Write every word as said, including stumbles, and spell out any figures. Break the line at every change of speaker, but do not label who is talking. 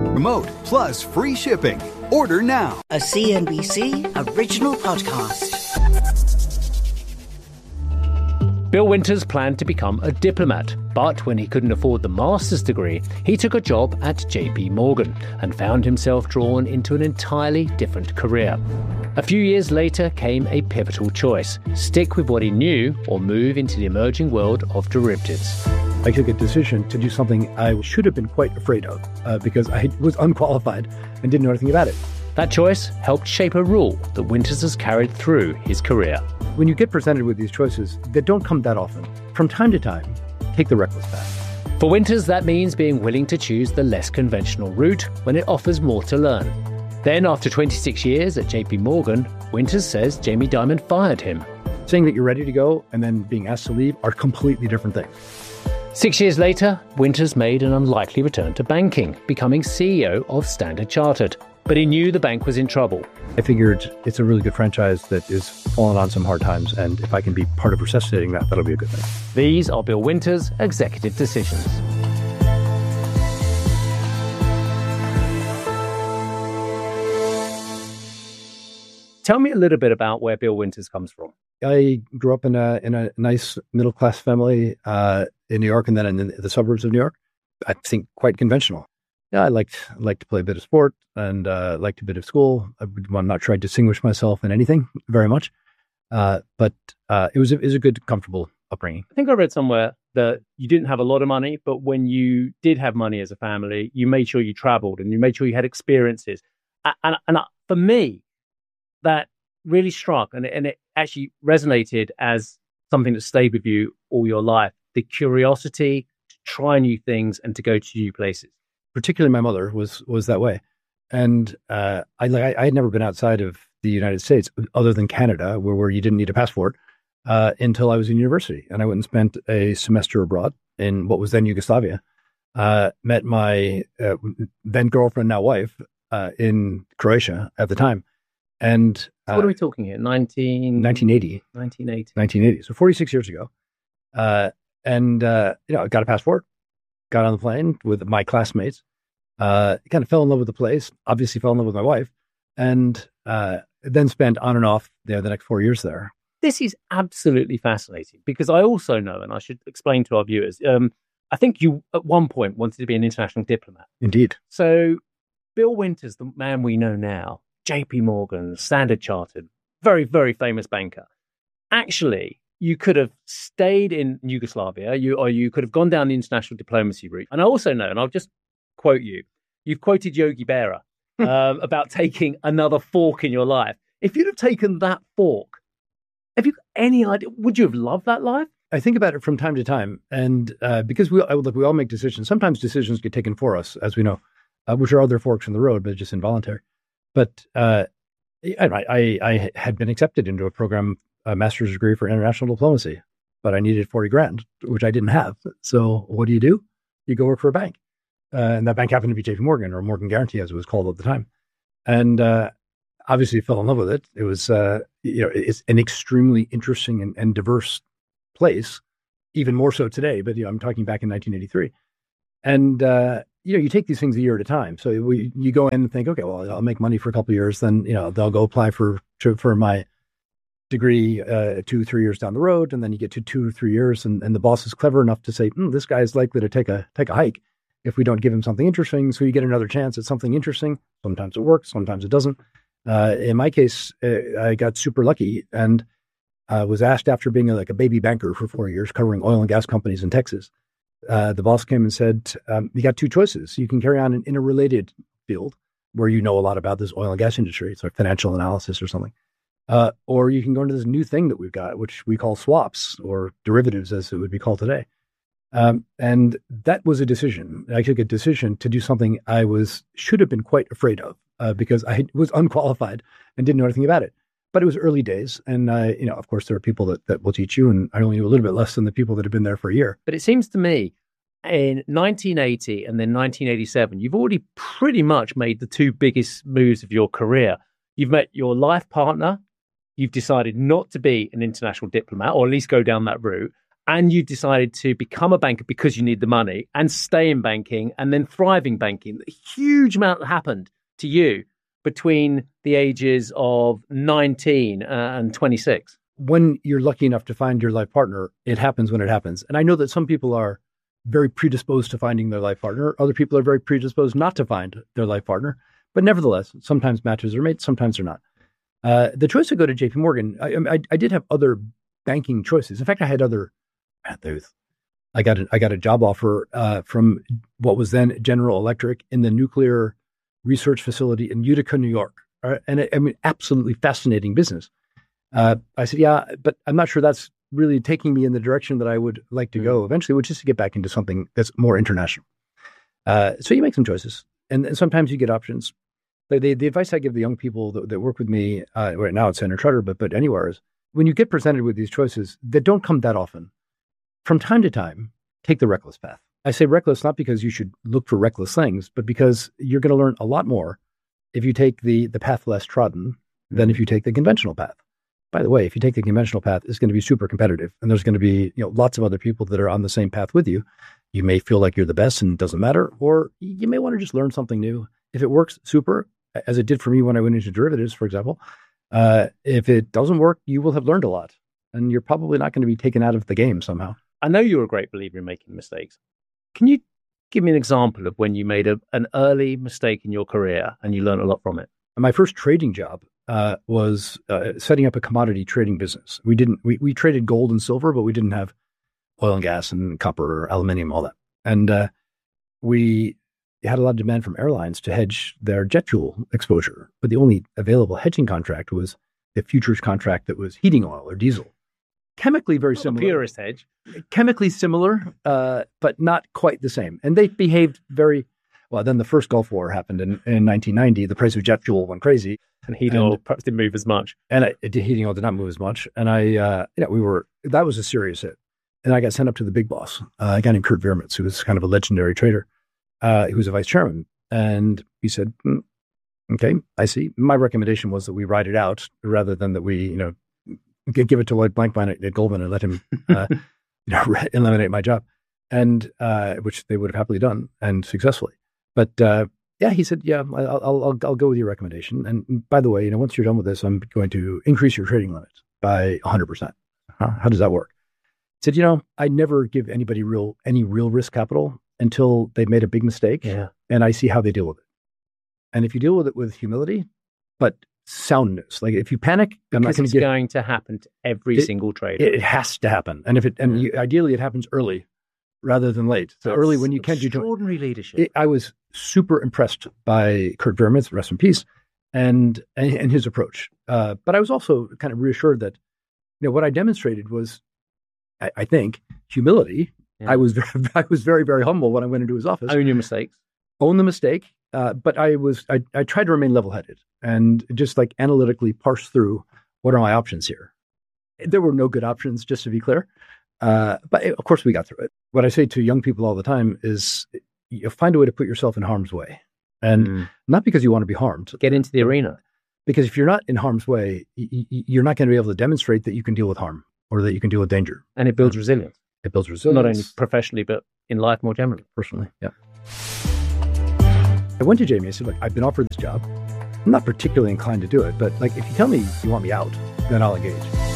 Remote plus free shipping. Order now.
A C N B C original podcast.
Bill Winters planned to become a diplomat, but when he couldn't afford the master's degree, he took a job at J P Morgan and found himself drawn into an entirely different career. A few years later came a pivotal choice: stick with what he knew or move into the emerging world of derivatives.
I took a decision to do something I should have been quite afraid of uh, because I was unqualified and didn't know anything about it.
That choice helped shape a rule that Winters has carried through his career.
When you get presented with these choices that don't come that often, from time to time, take the reckless path.
For Winters, that means being willing to choose the less conventional route when it offers more to learn. Then, after twenty-six years at J P Morgan, Winters says Jamie Dimon fired him.
Saying that you're ready to go and then being asked to leave are completely different things.
Six years later, Winters made an unlikely return to banking, becoming C E O of Standard Chartered. But he knew the bank was in trouble.
I figured it's a really good franchise that is falling on some hard times, and if I can be part of resuscitating that, that'll be a good thing.
These are Bill Winters' executive decisions. Tell me a little bit about where Bill Winters comes from.
I grew up in a in a nice middle class family uh, in New York, and then in the suburbs of New York. I think quite conventional. Yeah, I liked liked to play a bit of sport and uh, liked a bit of school. I would, I'm not sure I distinguish myself in anything very much, uh, but uh, it was a, it was a good, comfortable upbringing.
I think I read somewhere that you didn't have a lot of money, but when you did have money as a family, you made sure you traveled and you made sure you had experiences. And, and, and for me, that really struck, and, and it actually resonated as something that stayed with you all your life. The curiosity to try new things and to go to new places.
Particularly my mother was was that way. And uh, I, like, I had never been outside of the United States other than Canada, where, where you didn't need a passport, uh, until I was in university. And I went and spent a semester abroad in what was then Yugoslavia. Uh, met my uh, then girlfriend, now wife, uh, in Croatia at the time. And uh,
so what are we talking here? nineteen...
nineteen eighty.
nineteen eighty.
nineteen eighty. So forty-six years ago. Uh, and, uh, you know, I got a passport, got on the plane with my classmates, uh, kind of fell in love with the place, obviously fell in love with my wife, and uh, then spent on and off there the next four years there.
This is absolutely fascinating because I also know, and I should explain to our viewers, um, I think you at one point wanted to be an international diplomat.
Indeed.
So Bill Winters, the man we know now, J P Morgan, Standard Chartered, very, very famous banker. Actually, you could have stayed in Yugoslavia, you or you could have gone down the international diplomacy route. And I also know, and I'll just quote you, you've quoted Yogi Berra um, about taking another fork in your life. If you'd have taken that fork, have you got any idea? Would you have loved that life?
I think about it from time to time. And uh, because we, look, we all make decisions, sometimes decisions get taken for us, as we know, uh, which are other forks in the road, but just involuntary. But uh, I, I, I had been accepted into a program, a master's degree for international diplomacy, but I needed forty grand, which I didn't have. So what do you do? You go work for a bank. Uh, and that bank happened to be J P Morgan, or Morgan Guaranty, as it was called at the time. And uh, obviously fell in love with it. It was, uh, you know, it's an extremely interesting and, and diverse place, even more so today. But, you know, I'm talking back in nineteen eighty-three. And, uh, you know, you take these things a year at a time. So we, you go in and think, okay, well, I'll make money for a couple of years. Then, you know, they'll go apply for, to, for my degree uh, two, three years down the road. And then you get to two or three years and, and the boss is clever enough to say, mm, this guy is likely to take a, take a hike if we don't give him something interesting. So you get another chance at something interesting. Sometimes it works, sometimes it doesn't. Uh, in my case, uh, I got super lucky and uh, was asked, after being a, like a baby banker for four years, covering oil and gas companies in Texas. Uh, the boss came and said, um, you got two choices. You can carry on in, in a related field where you know a lot about this oil and gas industry. It's like financial analysis or something. Uh, or you can go into this new thing that we've got, which we call swaps or derivatives, as it would be called today. Um, and that was a decision. I took a decision to do something I was should have been quite afraid of uh, because I was unqualified and didn't know anything about it. But it was early days. And, uh, you know, of course, there are people that, that will teach you. And I only knew a little bit less than the people that have been there for a year.
But it seems to me in nineteen eighty and then nineteen eighty-seven, you've already pretty much made the two biggest moves of your career. You've met your life partner. You've decided not to be an international diplomat, or at least go down that route. and you decided to become a banker because you need the money and stay in banking and then thrive in banking. A huge amount happened to you between the ages of nineteen and twenty-six.
When you're lucky enough to find your life partner, it happens when it happens. And I know that some people are very predisposed to finding their life partner. Other people are very predisposed not to find their life partner. But nevertheless, sometimes matches are made, sometimes they're not. Uh, the choice to go to J P Morgan, I, I, I did have other banking choices. In fact, I had other, I got a, I got a job offer uh, from what was then General Electric in the nuclear research facility in Utica, New York. Uh, and I mean, absolutely fascinating business. Uh, I said, yeah, but I'm not sure that's really taking me in the direction that I would like to go eventually, which is to get back into something that's more international. Uh, so you make some choices, and, and sometimes you get options. The, the, the advice I give the young people that, that work with me uh, right now at Standard Chartered, but but anywhere is when you get presented with these choices that don't come that often, from time to time, take the reckless path. I say reckless not because you should look for reckless things, but because you're going to learn a lot more if you take the the path less trodden than if you take the conventional path. By the way, if you take the conventional path, it's going to be super competitive, and there's going to be you know lots of other people that are on the same path with you. You may feel like you're the best and it doesn't matter, or you may want to just learn something new. If it works, super, as it did for me when I went into derivatives, for example. Uh, if it doesn't work, you will have learned a lot, and you're probably not going to be taken out of the game somehow.
I know you're a great believer in making mistakes. Can you give me an example of when you made a, an early mistake in your career and you learned a lot from it?
My first trading job uh, was uh, setting up a commodity trading business. We didn't we, we traded gold and silver, but we didn't have oil and gas and copper or aluminum, all that. And uh, we had a lot of demand from airlines to hedge their jet fuel exposure, but the only available hedging contract was the futures contract that was heating oil or diesel. Chemically very
Not
similar.
The purest hedge.
Chemically similar, uh, but not quite the same. And they behaved very well. Then the first Gulf War happened in, in nineteen ninety. The price of jet fuel went crazy.
And heating oil perhaps didn't move as much.
And I, it, heating oil did not move as much. And I, uh, yeah, we were, that was a serious hit. And I got sent up to the big boss, uh, a guy named Kurt Vermitz, who was kind of a legendary trader, uh, who was a vice chairman. And he said, mm, okay, I see. My recommendation was that we ride it out rather than that we, you know, give it to Lloyd Blankfein at Goldman and let him uh, you know, eliminate my job, and uh, which they would have happily done and successfully. But uh, yeah, he said, yeah, I'll, I'll I'll go with your recommendation. And by the way, you know, once you're done with this, I'm going to increase your trading limit by one hundred percent. Huh? How does that work? He said, you know, I never give anybody real any real risk capital until they've made a big mistake,
Yeah.
and I see how they deal with it. And if you deal with it with humility, but soundness, like if you panic, I'm not
Because
going
it's
to give.
going to happen to every
It-
single trader.
It has to happen, and if it and you, ideally it happens early rather than late. So
That's
early when you can do.
extraordinary leadership.
It, I was super impressed by Kurt Vermitz, rest in peace, and and, and his approach. Uh, but I was also kind of reassured that you know what I demonstrated was, I, I think, humility.
Yeah.
I was very, I was very very humble when I went into his office.
Own your mistakes.
Own the mistake, uh, but I was I, I tried to remain level headed and just like analytically parse through what are my options here. There were no good options, just to be clear. Uh, but of course, we got through it. What I say to young people all the time is you find a way to put yourself in harm's way. And
Mm.
not because you want to be harmed,
Get into the arena.
because if you're not in harm's way, y- y- you're not going to be able to demonstrate that you can deal with harm or that you can deal with danger.
And it builds resilience.
It builds resilience.
Not only professionally, but in life more generally.
Personally, yeah. I went to Jamie. I said, look, I've been offered this job. I'm not particularly inclined to do it, but like if you tell me you want me out, then I'll engage.